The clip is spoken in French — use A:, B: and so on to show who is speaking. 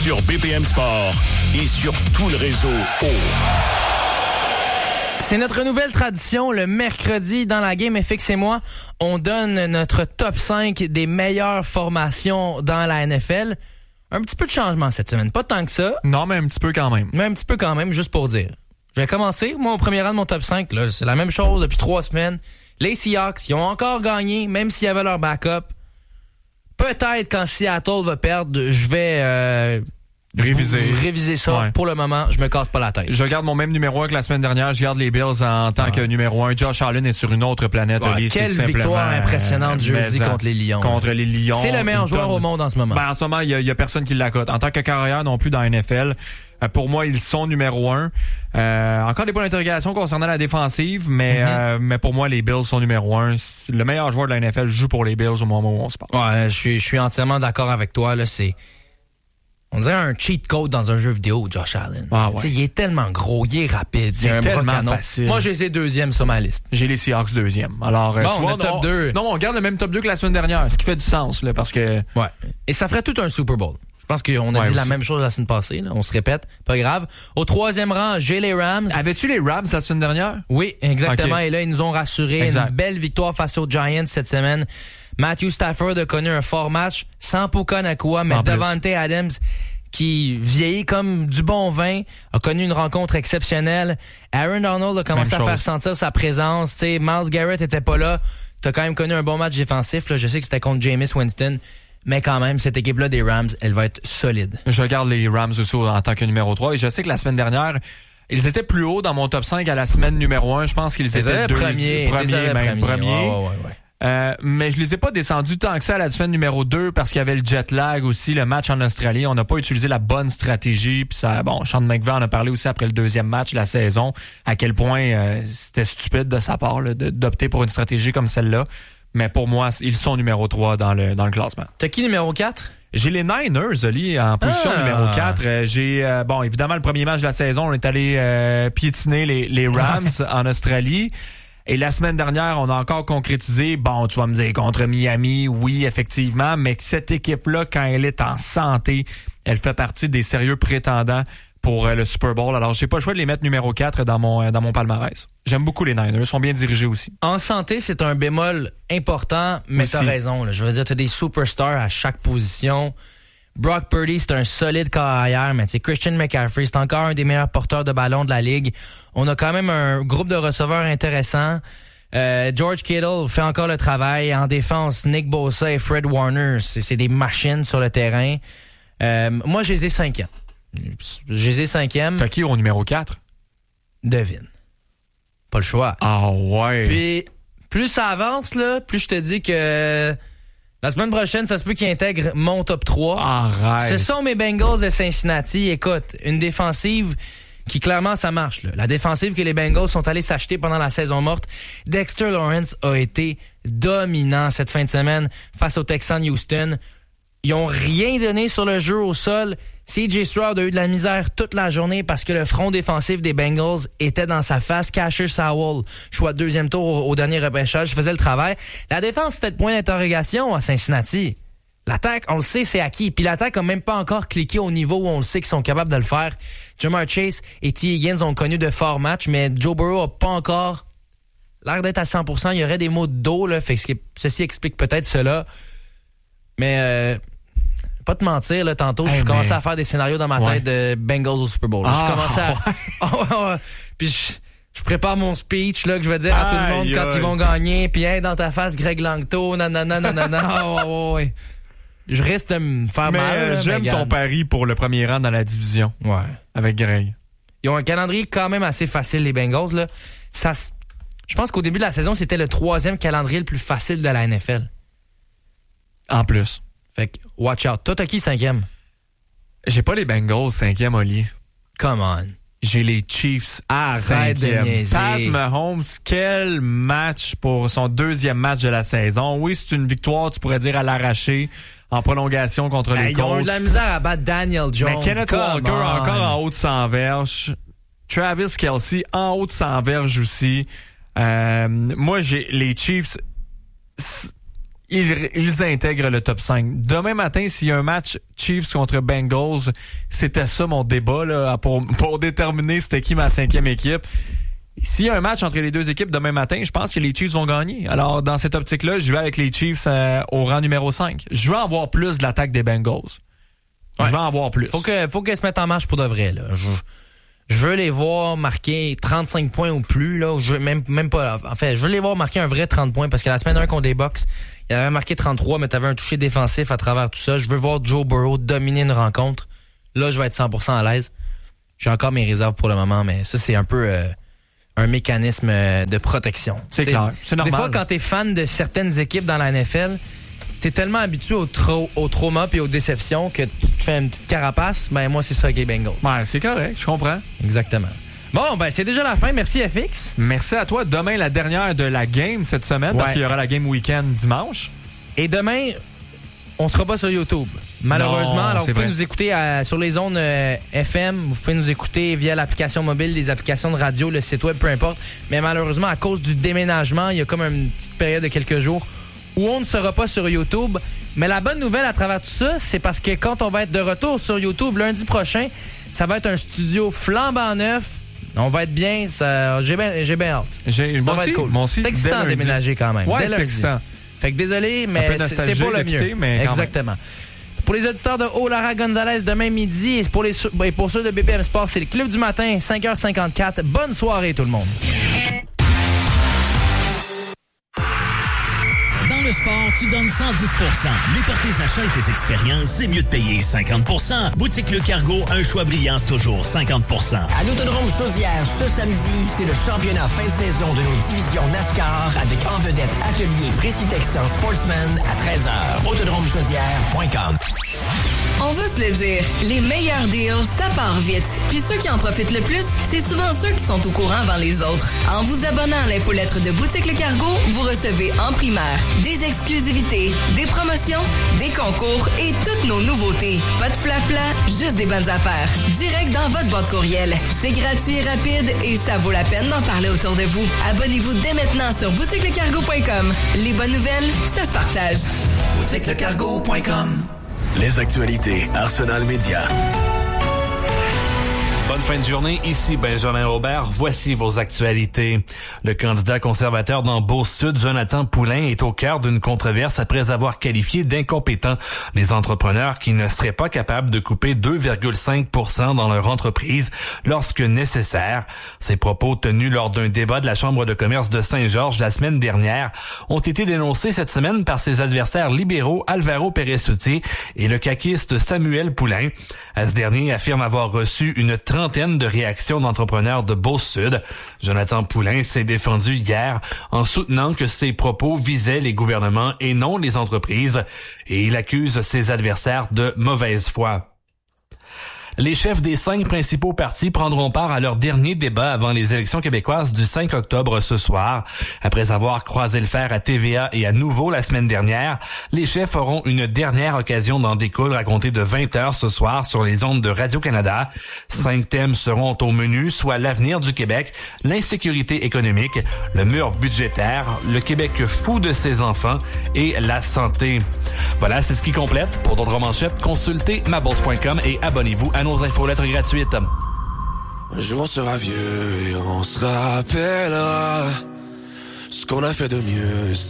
A: sur BPM Sport et sur tout le réseau
B: C'est notre nouvelle tradition, le mercredi dans la game FX et moi, on donne notre top 5 des meilleures formations dans la NFL. Un petit peu de changement cette semaine, pas tant que ça.
C: Non, mais un petit peu quand même.
B: Mais un petit peu quand même, juste pour dire. Je vais commencer, moi au premier rang de mon top 5, là, c'est la même chose depuis 3 semaines. Les Seahawks, ils ont encore gagné, même s'il y avait leur backup. Peut-être quand Seattle va perdre, je vais... réviser ça. Ouais. Pour le moment, je me casse pas la tête.
C: Je garde mon même numéro 1 que la semaine dernière. Je garde les Bills en tant que numéro 1. Josh Allen est sur une autre planète.
B: Ouais, quelle victoire impressionnante jeudi contre les Lions.
C: Contre les Lions.
B: C'est le meilleur joueur au monde en ce moment.
C: En ce moment, il y a personne qui l'accote. En tant que carrière non plus dans la NFL, pour moi, ils sont numéro 1. Encore des points d'interrogation concernant la défensive, mais pour moi, les Bills sont numéro 1. Le meilleur joueur de la NFL joue pour les Bills au moment où on se parle.
B: Ouais, je suis entièrement d'accord avec toi. Là, on dirait un cheat code dans un jeu vidéo, Josh Allen.
C: Ah ouais.
B: Il est tellement gros, il est rapide, il est
C: tellement facile.
B: Moi, j'ai les deuxièmes sur ma liste.
C: J'ai les Seahawks deuxième. Alors,
B: bon,
C: tu vois,
B: top 2.
C: Non, on garde le même top 2 que la semaine dernière, ce qui fait du sens, là, parce que...
B: Ouais. Et ça ferait tout un Super Bowl. Je pense qu'on a dit la même chose la semaine passée. Là. On se répète, pas grave. Au 3e rang, j'ai les Rams.
C: Avais-tu les Rams la semaine dernière?
B: Oui, exactement. Okay. Et là, ils nous ont rassuré.
C: Exact.
B: Une belle victoire face aux Giants cette semaine. Matthew Stafford a connu un fort match sans Puka Nacua, mais Davante Adams, qui vieillit comme du bon vin, a connu une rencontre exceptionnelle. Aaron Donald a commencé à faire sentir sa présence. T'sais, Myles Garrett était pas là. T'as quand même connu un bon match défensif. Là. Je sais que c'était contre Jameis Winston. Mais quand même, cette équipe-là des Rams, elle va être solide.
C: Je regarde les Rams aussi en tant que numéro 3. Et je sais que la semaine dernière, ils étaient plus hauts dans mon top 5 à la semaine numéro 1. Je pense qu'ils étaient premiers. Ouais. Mais je les ai pas descendus tant que ça à la semaine numéro 2 parce qu'il y avait le jet lag aussi, le match en Australie. On n'a pas utilisé la bonne stratégie. Puis ça, Sean McVay en a parlé aussi après le 2e match de la saison, à quel point c'était stupide de sa part là, d'opter pour une stratégie comme celle-là. Mais pour moi, ils sont numéro 3 dans le classement.
B: T'as qui numéro 4?
C: J'ai les Niners, Oli, en position numéro 4. J'ai, évidemment, le premier match de la saison, on est allé piétiner les Rams en Australie. Et la semaine dernière, on a encore concrétisé, tu vas me dire, contre Miami, oui, effectivement, mais que cette équipe-là, quand elle est en santé, elle fait partie des sérieux prétendants pour le Super Bowl. Alors, j'ai pas le choix de les mettre numéro 4 dans mon palmarès. J'aime beaucoup les Niners. Ils sont bien dirigés aussi.
B: En santé, c'est un bémol important, mais t'as raison. Là. Je veux dire, t'as des superstars à chaque position. Brock Purdy, c'est un solide carrière, mais Christian McCaffrey, c'est encore un des meilleurs porteurs de ballon de la ligue. On a quand même un groupe de receveurs intéressant. George Kittle fait encore le travail. En défense, Nick Bosa et Fred Warner, c'est des machines sur le terrain. Moi, je les ai 5e.
C: T'as qui au numéro 4?
B: Devine. Pas le choix.
C: Ah ouais.
B: Puis, plus ça avance, là, plus je te dis que la semaine prochaine, ça se peut qu'ils intègrent mon top 3.
C: Arrête.
B: Ce sont mes Bengals de Cincinnati. Écoute, une défensive qui, clairement, ça marche. Là. La défensive que les Bengals sont allés s'acheter pendant la saison morte. Dexter Lawrence a été dominant cette fin de semaine face aux Texans Houston. Ils ont rien donné sur le jeu au sol. CJ Stroud a eu de la misère toute la journée parce que le front défensif des Bengals était dans sa face. Casher Sowell, choix de 2e tour au dernier repêchage, faisait le travail. La défense, c'était le point d'interrogation à Cincinnati. L'attaque, on le sait, c'est acquis. Puis l'attaque a même pas encore cliqué au niveau où on le sait qu'ils sont capables de le faire. Jamar Chase et T. Higgins ont connu de forts matchs, mais Joe Burrow a pas encore l'air d'être à 100%. Il y aurait des mots d'eau, là. Fait que ceci explique peut-être cela. Mais pas te mentir, là, tantôt, je commençais à faire des scénarios dans ma tête de Bengals au Super Bowl. Je commençais à... Puis je prépare mon speech là, que je vais dire à tout le monde quand ils vont gagner. Puis dans ta face, Greg Langto, nanana. Ouais. Je risque de me faire mal.
C: J'aime ton pari pour le premier rang dans la division.
B: Ouais.
C: Avec Greg.
B: Ils ont un calendrier quand même assez facile, les Bengals. Là. Je pense qu'au début de la saison, c'était le 3e calendrier le plus facile de la NFL.
C: En plus.
B: Fait que, watch out. Toi, t'as qui 5e?
C: J'ai pas les Bengals 5e, Oli.
B: Come on.
C: J'ai les Chiefs.
B: Arrête de niaiser.
C: Pat Mahomes, quel match pour son 2e match de la saison. Oui, c'est une victoire, tu pourrais dire, à l'arraché en prolongation contre les Colts.
B: Ils ont eu de la misère à battre Daniel Jones.
C: Mais Kenneth Walker encore en haut de 100 verges. Travis Kelce en haut de 100 verges aussi. Moi, j'ai les Chiefs... ils intègrent le top 5. Demain matin, s'il y a un match Chiefs contre Bengals, c'était ça mon débat là, pour déterminer c'était qui ma 5e équipe. S'il y a un match entre les deux équipes demain matin, je pense que les Chiefs vont gagner. Alors, dans cette optique-là, je vais avec les Chiefs au rang numéro 5. Je veux en voir plus de l'attaque des Bengals. Ouais. Je veux en voir plus.
B: Faut qu'elles se mettent en marche pour de vrai. Là. Je veux les voir marquer 35 points ou plus. Là. Je veux même pas. En fait, je veux les voir marquer un vrai 30 points parce que la semaine 1 contre des Bucks, il avait marqué 33, mais t'avais un touché défensif à travers tout ça. Je veux voir Joe Burrow dominer une rencontre. Là, je vais être 100% à l'aise. J'ai encore mes réserves pour le moment, mais ça, c'est un peu... un mécanisme de protection.
C: C'est clair, c'est normal.
B: Des fois, quand t'es fan de certaines équipes dans la NFL, t'es tellement habitué au trauma et aux déceptions que tu te fais une petite carapace. Ben moi, c'est ça avec les Bengals.
C: Ouais, c'est correct, je comprends.
B: Exactement. Bon, ben c'est déjà la fin. Merci, FX.
C: Merci à toi. Demain, la dernière de la game cette semaine, parce qu'il y aura la game week-end dimanche.
B: Et demain, on sera pas sur YouTube. Malheureusement,
C: non,
B: alors vous pouvez
C: vrai.
B: nous écouter sur les ondes FM, vous pouvez nous écouter via l'application mobile, les applications de radio, le site web, peu importe. Mais malheureusement, à cause du déménagement, il y a comme une petite période de quelques jours où on ne sera pas sur YouTube. Mais la bonne nouvelle à travers tout ça, c'est parce que quand on va être de retour sur YouTube lundi prochain, ça va être un studio flambant neuf. On va être bien, j'ai bien hâte. Ça va être cool. C'est excitant de déménager quand même.
C: Ouais,
B: dès
C: c'est excitant.
B: Fait que désolé, mais c'est pour le mieux.
C: Mais
B: exactement. Pour les auditeurs de Lara Gonzalez, demain midi, et pour ceux de BPM Sport, c'est le Club du matin, 5h54. Bonne soirée tout le monde.
D: Dans le sport, tu donnes 110%. Mais pour tes achats et tes expériences, c'est mieux de payer 50%. Boutique Le Cargo, un choix brillant, toujours 50%.
E: À l'Autodrome Chaudière, ce samedi, c'est le championnat fin de saison de nos divisions NASCAR avec en vedette Atelier Précis Texan Sportsman à 13h. Autodromechaudière.com.
F: On va se le dire, les meilleurs deals, ça part vite. Puis ceux qui en profitent le plus, c'est souvent ceux qui sont au courant avant les autres. En vous abonnant à l'infolettre de Boutique Le Cargo, vous recevez en primaire des exclusivités, des promotions, des concours et toutes nos nouveautés. Pas de flafla, juste des bonnes affaires. Direct dans votre boîte courriel. C'est gratuit et rapide et ça vaut la peine d'en parler autour de vous. Abonnez-vous dès maintenant sur boutiquelecargo.com. Les bonnes nouvelles, ça se partage.
D: boutiquelecargo.com.
A: Les actualités Arsenal Média.
G: Bonne fin de journée, ici Benjamin Robert. Voici vos actualités. Le candidat conservateur dans Beauce-Sud, Jonathan Poulain, est au cœur d'une controverse après avoir qualifié d'incompétents les entrepreneurs qui ne seraient pas capables de couper 2,5% dans leur entreprise lorsque nécessaire. Ces propos tenus lors d'un débat de la Chambre de commerce de Saint-Georges la semaine dernière ont été dénoncés cette semaine par ses adversaires libéraux Alvaro Pérez-Soutier et le caquiste Samuel Poulain. Ce dernier affirme avoir reçu une trentaine de réactions d'entrepreneurs de Beauce-Sud. Jonathan Poulain s'est défendu hier en soutenant que ses propos visaient les gouvernements et non les entreprises, et il accuse ses adversaires de mauvaise foi. Les chefs des 5 principaux partis prendront part à leur dernier débat avant les élections québécoises du 5 octobre ce soir. Après avoir croisé le fer à TVA et à Nouveau la semaine dernière, les chefs auront une dernière occasion d'en découdre à compter de 20h ce soir sur les ondes de Radio-Canada. 5 thèmes seront au menu, soit l'avenir du Québec, l'insécurité économique, le mur budgétaire, le Québec fou de ses enfants et la santé. Voilà, c'est ce qui complète. Pour d'autres manchettes, consultez mabourse.com et abonnez-vous à nos infolettres gratuites.
H: Un jour on sera vieux et on se rappellera ce qu'on a fait de mieux.